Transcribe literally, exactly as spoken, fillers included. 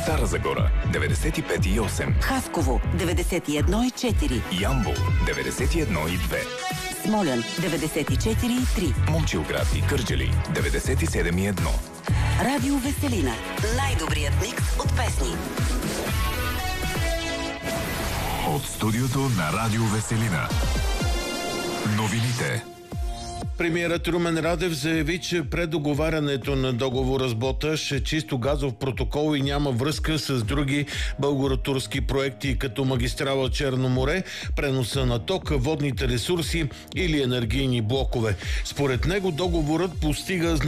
Стара Загора деветдесет и пет и осем, Хасково деветдесет и едно и четири, Ямбол деветдесет и едно и две, Смолян деветдесет и четири и три, Момчилград и Кърджали деветдесет и седем и едно. Радио Веселина. Най-добрият микс от песни. От студиото на Радио Веселина. Новините. Премиерът Румен Радев заяви, че предоговарянето на договора с Боташ е чисто газов протокол и няма връзка с други българо-турски проекти, като магистрала Черно море, преноса на ток, водните ресурси или енергийни блокове. Според него договорът постига